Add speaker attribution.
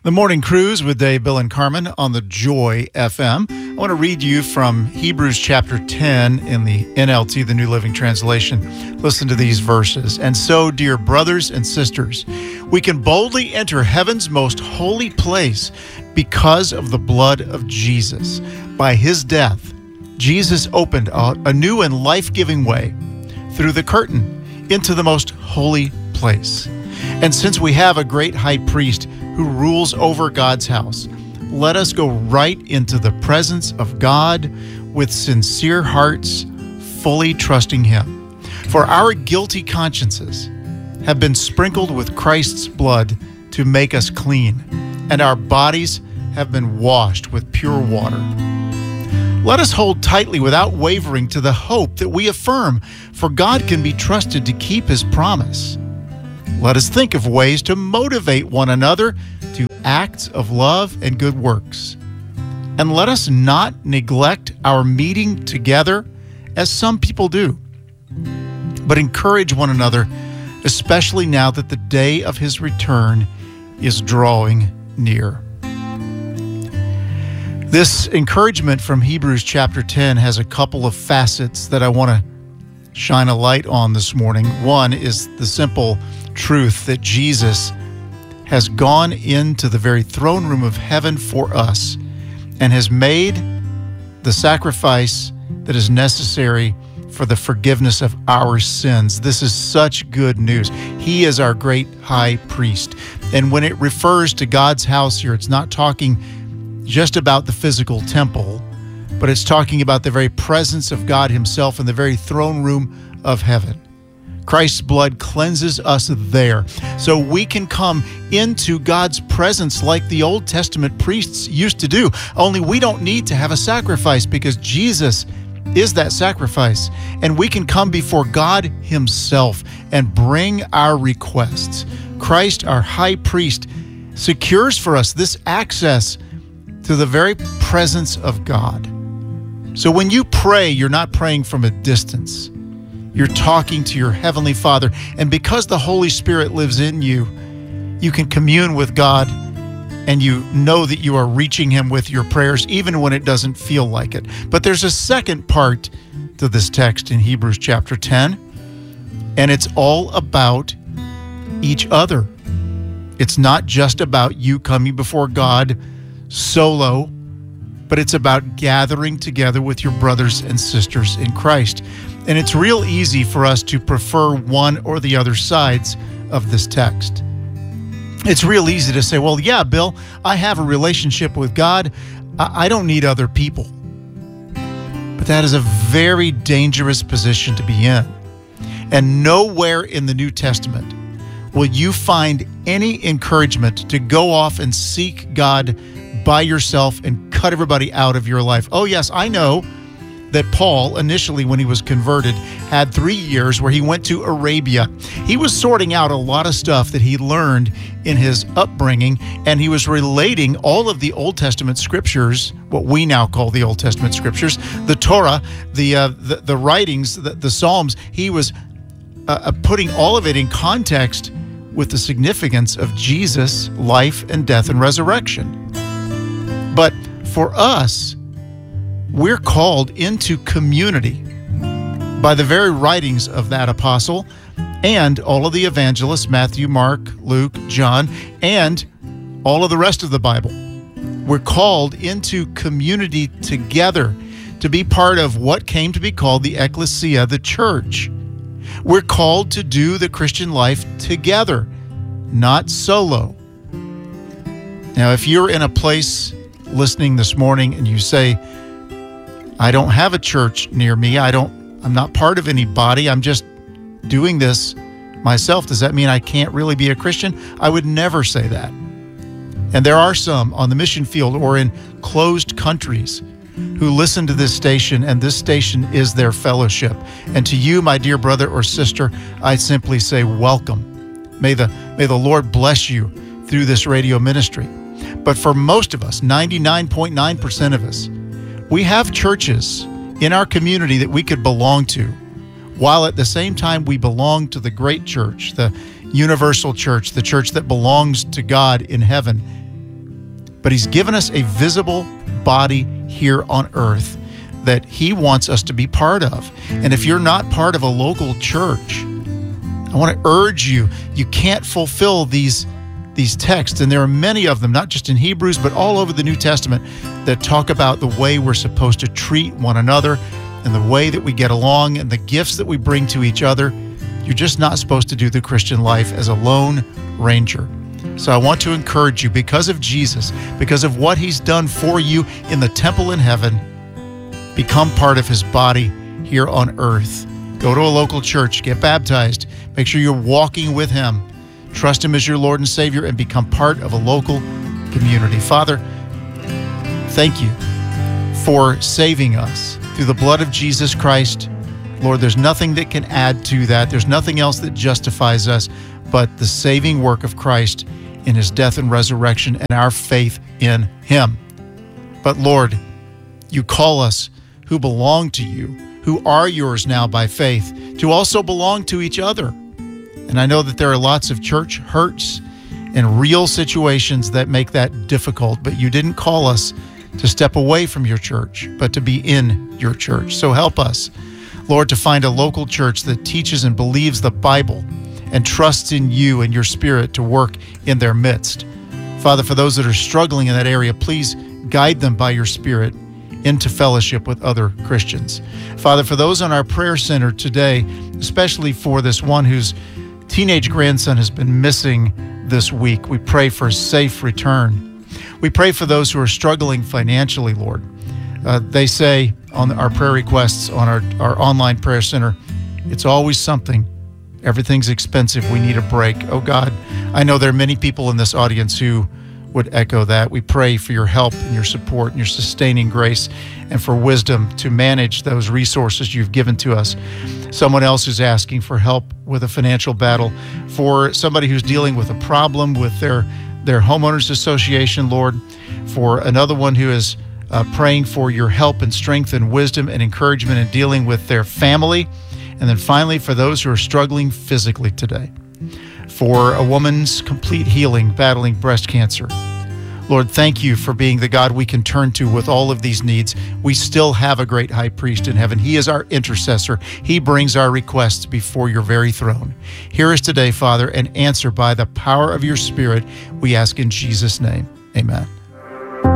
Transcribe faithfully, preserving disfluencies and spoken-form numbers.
Speaker 1: The Morning Cruise with Dave, Bill, and Carmen on the Joy F M. I want to read you from Hebrews chapter ten in the N L T, the New Living Translation. Listen to these verses. And so, dear brothers and sisters, we can boldly enter heaven's most holy place because of the blood of Jesus. By his death, Jesus opened a, a new and life-giving way through the curtain into the most holy place. And since we have a great high priest who rules over God's house, let us go right into the presence of God with sincere hearts, fully trusting him. For our guilty consciences have been sprinkled with Christ's blood to make us clean, and our bodies have been washed with pure water. Let us hold tightly without wavering to the hope that we affirm, for God can be trusted to keep his promise. Let us think of ways to motivate one another to acts of love and good works. And let us not neglect our meeting together as some people do, but encourage one another, especially now that the day of his return is drawing near. This encouragement from Hebrews chapter ten has a couple of facets that I want to shine a light on this morning. One is the simple truth that Jesus has gone into the very throne room of heaven for us and has made the sacrifice that is necessary for the forgiveness of our sins. This is such good news. He is our great high priest. And when it refers to God's house here, it's not talking just about the physical temple, but it's talking about the very presence of God himself in the very throne room of heaven. Christ's blood cleanses us there, so we can come into God's presence like the Old Testament priests used to do. Only we don't need to have a sacrifice because Jesus is that sacrifice, and we can come before God himself and bring our requests. Christ, our high priest, secures for us this access to the very presence of God. So when you pray, you're not praying from a distance. You're talking to your Heavenly Father. And because the Holy Spirit lives in you, you can commune with God and you know that you are reaching him with your prayers, even when it doesn't feel like it. But there's a second part to this text in Hebrews chapter ten, and it's all about each other. It's not just about you coming before God solo, but it's about gathering together with your brothers and sisters in Christ. And it's real easy for us to prefer one or the other sides of this text. It's real easy to say, well, yeah, Bill, I have a relationship with God. I don't need other people. But that is a very dangerous position to be in. And nowhere in the New Testament will you find any encouragement to go off and seek God by yourself and cut everybody out of your life. Oh, yes, I know that Paul, initially when he was converted, had three years where he went to Arabia. He was sorting out a lot of stuff that he learned in his upbringing, and he was relating all of the Old Testament scriptures, what we now call the Old Testament scriptures, the Torah, the uh, the, the writings, the, the Psalms. He was uh, putting all of it in context with the significance of Jesus' life and death and resurrection. But for us, we're called into community by the very writings of that apostle and all of the evangelists, Matthew, Mark, Luke, John, and all of the rest of the Bible. We're called into community together to be part of what came to be called the ecclesia, the church. We're called to do the Christian life together, not solo. Now, if you're in a place listening this morning and you say, I don't have a church near me. I don't, I'm not part of any body. I'm just doing this myself. Does that mean I can't really be a Christian? I would never say that. And there are some on the mission field or in closed countries who listen to this station, and this station is their fellowship. And to you, my dear brother or sister, I simply say welcome. May the, may the Lord bless you through this radio ministry. But for most of us, ninety-nine point nine percent of us, we have churches in our community that we could belong to, while at the same time we belong to the great church, the universal church, the church that belongs to God in heaven. but he's given us a visible body here on earth that he wants us to be part of. And if you're not part of a local church, I want to urge you, you can't fulfill these, these texts. And there are many of them, not just in Hebrews, but all over the New Testament, that talk about the way we're supposed to treat one another and the way that we get along and the gifts that we bring to each other. You're just not supposed to do the Christian life as a lone ranger. So I want to encourage you, because of Jesus, because of what he's done for you in the temple in heaven, become part of his body here on earth. Go to a local church, get baptized, make sure you're walking with him, trust him as your Lord and Savior, and become part of a local community. Father, thank you for saving us through the blood of Jesus Christ. Lord, there's nothing that can add to that. There's nothing else that justifies us but the saving work of Christ in his death and resurrection and our faith in him. But Lord, you call us who belong to you, who are yours now by faith, to also belong to each other. And I know that there are lots of church hurts and real situations that make that difficult, but you didn't call us to step away from your church, but to be in your church. So help us, Lord, to find a local church that teaches and believes the Bible and trusts in you and your Spirit to work in their midst. Father, for those that are struggling in that area, please guide them by your Spirit into fellowship with other Christians. Father, for those on our prayer center today, especially for this one whose teenage grandson has been missing this week, we pray for a safe return. We pray for those who are struggling financially, Lord. Uh, they say on our prayer requests on our, our online prayer center, it's always something. Everything's expensive. We need a break. Oh God, I know there are many people in this audience who would echo that. We pray for your help and your support and your sustaining grace and for wisdom to manage those resources you've given to us. Someone else who's asking for help with a financial battle, for somebody who's dealing with a problem with their, their homeowners association, Lord, for another one who is uh, praying for your help and strength and wisdom and encouragement in dealing with their family. And then finally, for those who are struggling physically today, for a woman's complete healing battling breast cancer. Lord, thank you for being the God we can turn to with all of these needs. We still have a great high priest in heaven. He is our intercessor. He brings our requests before your very throne. Hear us today, Father, and answer by the power of your Spirit. We ask in Jesus' name. Amen.